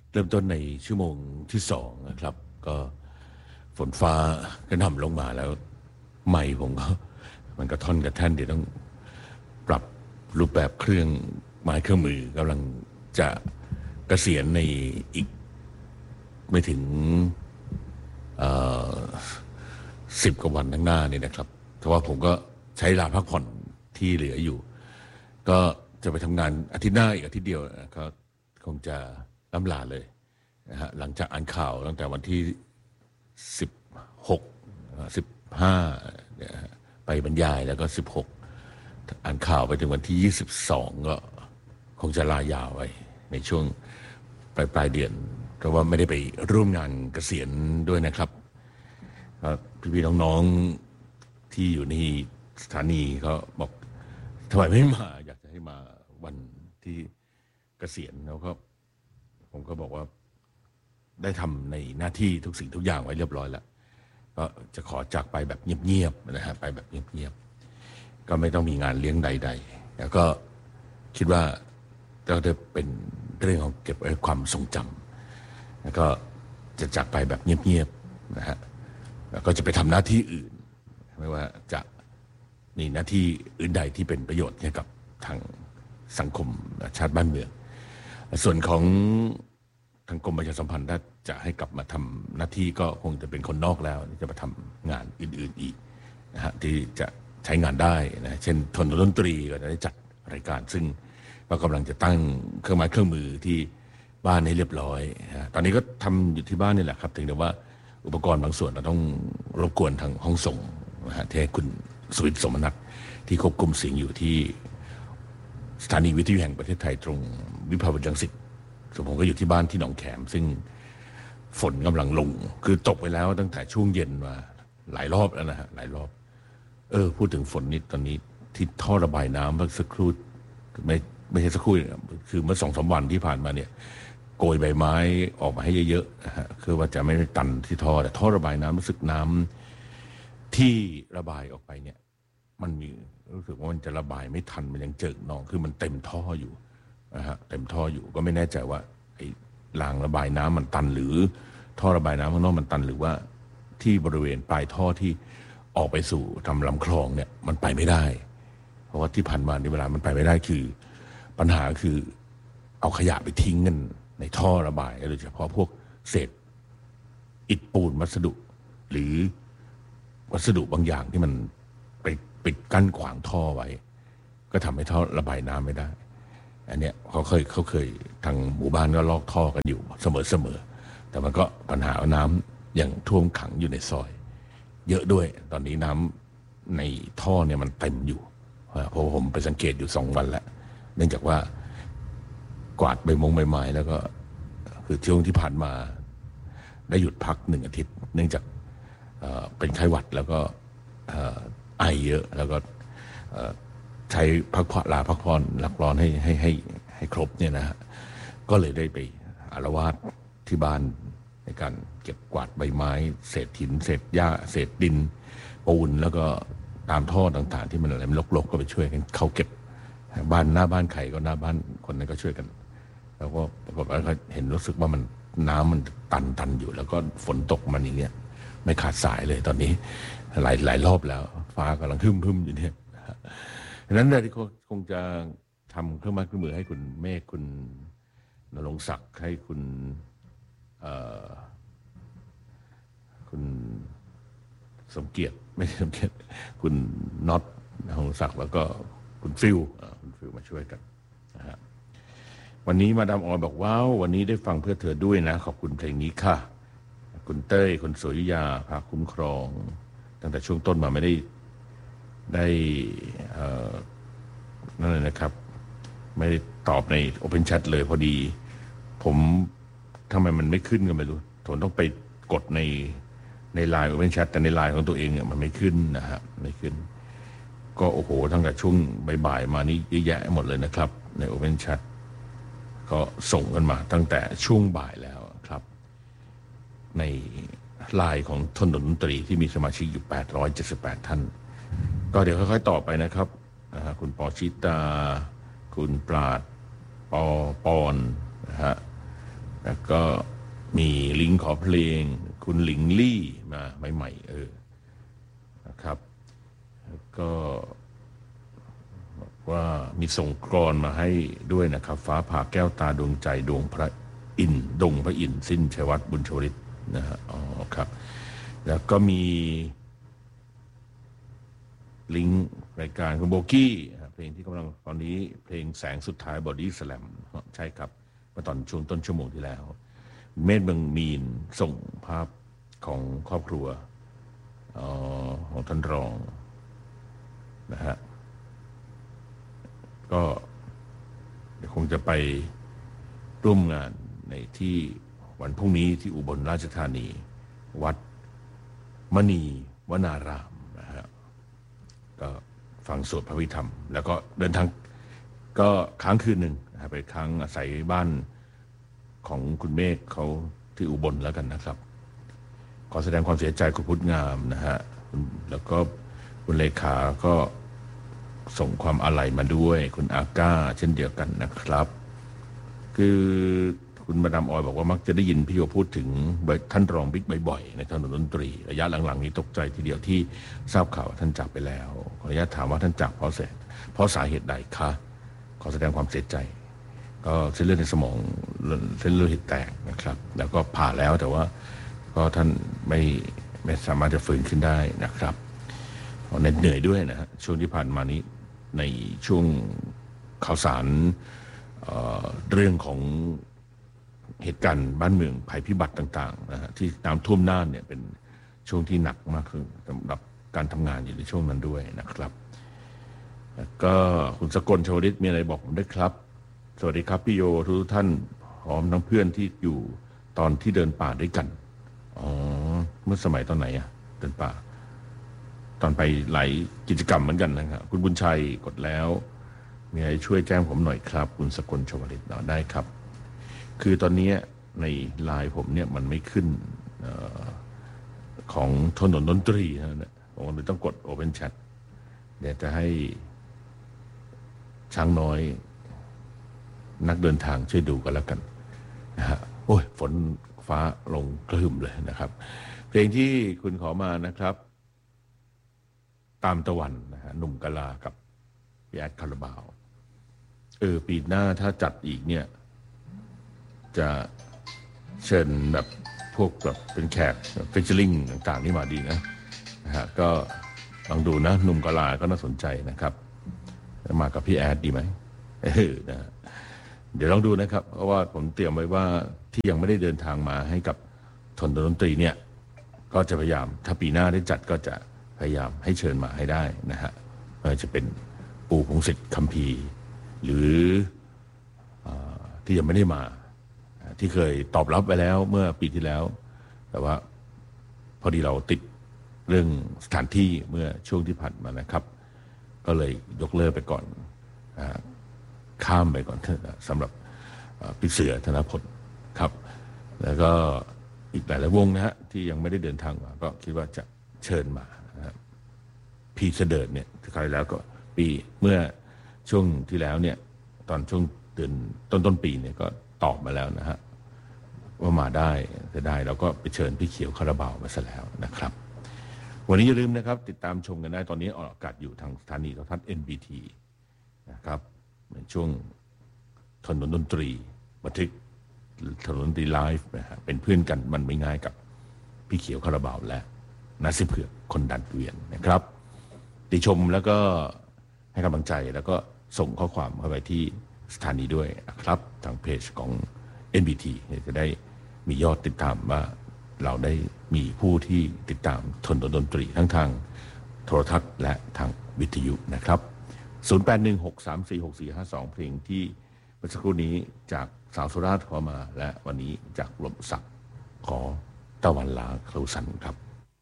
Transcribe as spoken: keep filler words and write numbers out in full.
เริ่มต้นในชั่วโมงที่สองนะครับก็ฝนฟ้ากระหน่ำลงมาแล้วไมค์ผมก็มันก็ท่อนกับท่านเดี๋ยวต้องปรับรูปแบบเครื่องไม้เครื่องมือกำลังจะเกษียณในอีกไม่ถึงสิบกว่าวันข้างหน้านี่นะครับเพราะว่าผมก็ใช้เวลาพักผ่อนที่เหลืออยู่ก็จะไปทำงานอาทิตย์หน้าอีกอาทิตย์เดียวก็คงจะล้ำลาเลยนะฮะหลังจากอ่านข่าวตั้งแต่วันที่สิบหกสิบห้าเนี่ยไปบรรยายแล้วก็สิบหกอ่านข่าวไปถึงวันที่ยี่สิบสองก็คงจะลายาวไว้ในช่วงปลายปลายเดือนเพราะว่าไม่ได้ไปร่วมงานเกษียณด้วยนะครับพี่ๆน้องๆที่อยู่ในสถานีเขาบอกทำไมไม่มาอยากจะให้มาวันที่เกษียณแล้วก็ผมก็บอกว่าได้ทำในหน้าที่ทุกสิ่งทุกอย่างไว้เรียบร้อยแล้วก็จะขอจากไปแบบเงียบๆนะฮะไปแบบเงียบๆก็ไม่ต้องมีงานเลี้ยงใดๆแล้วก็คิดว่าจะได้เป็นเรื่องของเก็บไว้ความทรงจำแล้วก็จะจากไปแบบเงียบๆนะฮะแล้วก็จะไปทำหน้าที่อื่นไม่ว่าจะมีหน้าที่อื่นใดที่เป็นประโยชน์ให้กับทางสังคมชาติบ้านเมืองส่วนของทางกรมประชาสัมพันธ์ถ้าจะให้กลับมาทำหน้าที่ก็คงจะเป็นคนนอกแล้วจะมาทำงานอื่นๆอีกนะฮะที่จะใช้งานได้นะเช่นทนดนตรีก็จะได้จัดรายการซึ่งก็กำลังจะตั้งเครื่องไม้เครื่องมือที่บ้านให้เรียบร้อยนะตอนนี้ก็ทำอยู่ที่บ้านนี่แหละครับถึงแต่ว่าอุปกรณ์บางส่วนเราต้องรบกวนทางห้องส่งนะฮะที่ให้คุณสุวิทย์สมนัสที่ควบคุมเสียงอยู่ที่สถานีวิทยุแห่งประเทศไทยตรงวิภาวดีรังสิตส่วนผมก็อยู่ที่บ้านที่หนองแขมซึ่งฝนกำลังลงคือตกไปแล้วตั้งแต่ช่วงเย็นมาหลายรอบแล้วนะฮะหลายรอบเออพูดถึงฝนนิดตอนนี้ที่ท่อระบายน้ำเมื่อสักครู่ไม่ไม่ใช่สักครู่คือเมื่อสองสามวันที่ผ่านมาเนี่ยโกยใบไม้ออกมาให้เยอะๆนะฮะคือว่าจะไม่ตันที่ท่อแต่ท่อระบายน้ำรู้สึกน้ำที่ระบายออกไปเนี่ยมันมีรู้สึกว่ามันจะระบายไม่ทันมันยังเจิ่งนองคือมันเต็มท่ออยู่นะฮะเต็มท่ออยู่ก็ไม่แน่ใจว่าไอ้รางระบายน้ำมันตันหรือท่อระบายน้ำข้างนอกมันตันหรือว่าที่บริเวณปลายท่อที่ออกไปสู่ทำลำคลองเนี่ยมันไปไม่ได้เพราะว่าที่ผ่านมาในเวลามันไปไม่ได้คือปัญหาคือเอาขยะไปทิ้งกันในท่อระบายโดยเฉพาะพวกเศษอิฐปูนวัสดุหรือวัสดุบางอย่างที่มันไปปิดกั้นขวางท่อไว้ก็ทำให้ท่อระบายน้ำไม่ได้อันเนี้ยเขาเคยเขาเคยทางหมู่บ้านก็ลอกท่อกันอยู่เสมอๆแต่มันก็ปัญหาน้ำอย่างท่วมขังอยู่ในซอยเยอะด้วยตอนนี้น้ำในท่อเนี่ยมันเต็มอยู่เพราะผมไปสังเกตอยู่สองวันแล้วเนื่องจากว่ากวาดใบมงใบไม้แล้วก็คือช่วงที่ผ่านมาได้หยุดพักหนึ่งอาทิตย์เนื่องจากเป็นไข้หวัดแล้วก็ไอเยอะแล้วก็ใช้พักผ่อนลาพักผ่อนหลักร้อนให้ให้ให้ให้ครบเนี่ยนะฮะก็เลยได้ไปอาละวาดที่บ้านในการเก็บกวาดใบไม้เศษหินเศษหญ้าเศษดินปูนแล้วก็ตามท่อต่างๆที่มันอะไรมันรกๆก็ไปช่วยกันเข้าเก็บบ้านหน้าบ้านใครก็หน้าบ้านคนนั้นก็ช่วยกันแล้วก็ปรากฏว่าเห็นรู้สึกว่ามันน้ำมันตันตันอยู่แล้วก็ฝนตกมันอย่างเงี้ยไม่ขาดสายเลยตอนนี้หลายหลายรอบแล้วฟ้ากำลังพึ่มพึ่มอยู่เนี่ยดังนั้นเนี่ยที่คงจะทำเครื่องไม้เครื่องมือให้คุณเมฆคุณณรงค์ศักดิ์ให้คุณคุณสมเกียรติไม่ใช่สมเกียรติคุณน็อตณรงค์ศักดิ์แล้วก็คุณฟิลคุณฟิลมาช่วยกันนะฮะวันนี้มาดามออยบอกว้าววันนี้ได้ฟังเพื่อเธอด้วยนะขอบคุณเพลงนี้ค่ะคุณเต้ยคุณสวยยาพาคุ้มครองตั้งแต่ช่วงต้นมาไม่ได้ได้นั่นเลยนะครับไม่ได้ตอบใน Open Chat เลยพอดีผมทำไมมันไม่ขึ้นกันไม่รู้ผมต้องไปกดในในไลน์ Open Chat แต่ในไลน์ของตัวเองเนี่ยมันไม่ขึ้นนะฮะไม่ขึ้นก็โอ้โหตั้งแต่ช่วงบ่ายๆมานี้เยอะแยะหมดเลยนะครับใน Open Chat ก็ส่งกันมาตั้งแต่ช่วงบ่ายแล้วครับในไลน์ของทนดนตรีที่มีสมาชิกอยู่แปดร้อยเจ็ดสิบแปดท่านก็เดี๋ยวค่อยๆต่อไปนะครับคุณปอชิตาคุณปราดปอปอนนะฮะแล้วก็มีลิงก์ขอเพลงคุณหลิงลี่มาใหม่ๆเออนะครับแล้วก็บอกว่ามีส่งกรอนมาให้ด้วยนะครับฟ้าผ่าแก้วตาดวงใจดวงพระอินทร์ดงพระอินทร์สิ้นชัยวัฒน์บุญชวลิตนะฮะอ๋อครับแล้วก็มีลิงก์รายการคุณโบกี้เพลงที่กำลังตอนนี้เพลงแสงสุดท้ายบอดี้สแลมใช่ครับเมื่อตอนช่วงต้นชั่วโมงที่แล้วเมธเมืองมีนส่งภาพของครอบครัวของท่านรองนะฮะก็เดี๋ยวคงจะไปร่วมงานในที่วันพรุ่งนี้ที่อุบลราชธานีวัดมณีวนารามนะฮะก็ฟังสวดพระวิธรรมแล้วก็เดินทางก็ค้างคืนหนึ่งไปค้างอาศัยบ้านของคุณเมฆเขาที่อุบลแล้วกันนะครับขอแสดงความเสียใจคุณพุทธงามนะฮะแล้วก็คุณเลขาก็ส่งความอาลัยมาด้วยคุณอาก้าเช่นเดียวกันนะครับคือคุณมาดามออยบอกว่ามักจะได้ยินพี่โอพูดถึงท่านรองบิ๊กบ่อยๆในถนนดนตรีระยะหลังๆนี้ตกใจทีเดียวที่ทราบข่าวท่านจากไปแล้วขออนุญาตถามว่าท่านจากเพราะเสเพราะสาเหตุใดคะขอแสดงความเสียใจก็เส้นเลือดในสมองเส้นเลือดแตกนะครับแล้วก็ผ่าแล้วแต่ว่าก็ท่านไม่ไม่สามารถจะฟื้นขึ้นได้นะครับเหนื่อยด้วยนะฮะช่วงที่ผ่านมานี้ในช่วงข่าวสาร เอ่อ เรื่องของเหตุการณ์บ้านเมืองภัยพิบัติต่างๆนะฮะที่น้ำท่วมน่านเนี่ยเป็นช่วงที่หนักมากขึ้นสำหรับการทำงานอยู่ในช่วงนั้นด้วยนะครับแล้วก็คุณสกลชวลิตมีอะไรบอกผมด้วยครับสวัสดีครับพี่โยทุกท่านพร้อมทั้งเพื่อนที่อยู่ตอนที่เดินป่าด้วยกันอ๋อเมื่อสมัยตอนไหนอะเดินป่าตอนไปหลายกิจกรรมเหมือนกันนะครับคุณบุญชัยกดแล้วมีอะไรช่วยแจ้งผมหน่อยครับคุณสกลชวลิตได้ครับคือตอนนี้ในไลน์ผมเนี่ยมันไม่ขึ้นอของถนนดนตรีนะผมเลยต้องกด Open Chat เดี๋ยวจะให้ช้างน้อยนักเดินทางช่วยดูกันแล้วกันนะฮะโอ้ยฝนฟ้าลงกระหึ่มเลยนะครับเพลงที่คุณขอมานะครับตามตะวันนะฮะหนุ่มกะลากับพี่แอดคาราบาวเออปีหน้าถ้าจัดอีกเนี่ยจะเชิญแบบพวกแบบเป็นแขกฟิชเชอร์ลิงต่างๆนี่มาดีนะนะฮะก็ลองดูนะหนุ่มกะลาก็น่าสนใจนะครับมากับพี่แอดดีไหมเออนะเดี๋ยวลองดูนะครับเพราะว่าผมเตรียมไว้ว่าที่ยังไม่ได้เดินทางมาให้กับถนนดนตรีเนี่ยก็จะพยายามถ้าปีหน้าได้จัดก็จะพยายามให้เชิญมาให้ได้นะฮะไม่ว่าจะเป็นปู่พงศิษฐ์คัมภีร์หรือที่ยังไม่ได้มาที่เคยตอบรับไปแล้วเมื่อปีที่แล้วแต่ว่าพอดีเราติดเรื่องสถานที่เมื่อช่วงที่ผ่านมานะครับก็เลยยกเลิกไปก่อนข้ามไปก่อนสำหรับพี่เสือธนพลครับแล้วก็อีกหลายๆวงนะฮะที่ยังไม่ได้เดินทางมาก็คิดว่าจะเชิญมาพี่เสด็จเนี่ยคราวแล้วก็ปีเมื่อช่วงที่แล้วเนี่ยตอนช่วงเดือนต้นต้นปีเนี่ยก็ตอบมาแล้วนะฮะว่ามาได้จะได้เราก็ไปเชิญพี่เขียวคาราบาวมาซะแล้วนะครับวันนี้อย่าลืมนะครับติดตามชมกันได้ตอนนี้ออกอากาศอยู่ทางสถานีโทรทัศน์ เอ็น บี ที นะครับในช่วงถนนดนตรีบันทึกถนนดนตรีไลฟ์นะฮะเป็นเพื่อนกันมันไม่ง่ายกับพี่เขียวคาราบาวและนาซิเผือกคนดันเกวียนนะครับติชมแล้วก็ให้กำลังใจแล้วก็ส่งข้อความเข้าไปที่สถานีด้วยนะครับทางเพจของ เอ็น บี ที จะได้มียอดติดตามว่าเราได้มีผู้ที่ติดตามถนนดนตรีทั้งทางโทรทัศน์และทางวิทยุนะครับศูนย์ แปด หนึ่ง หก สาม สี่ หก สี่ ห้า สองเพลงที่เมื่อสักครู่นี้จากสาวสุราษฎร์ขอมาและวันนี้จากลมศักดิ์ขอตะวันลาครูสันครับ